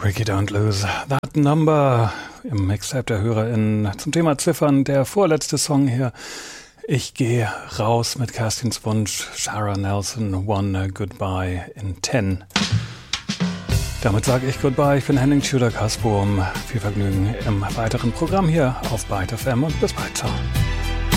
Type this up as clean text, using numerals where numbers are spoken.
Ricky Don't Lose That Number im Mixtape der HörerInnen zum Thema Ziffern. Der vorletzte Song hier. Ich gehe raus mit Kerstins Wunsch. Shara Nelson, One Goodbye in 10. Damit sage ich Goodbye. Ich bin Henning Schüler-Kasburm. Viel Vergnügen im weiteren Programm hier auf Byte FM und bis bald. Ciao.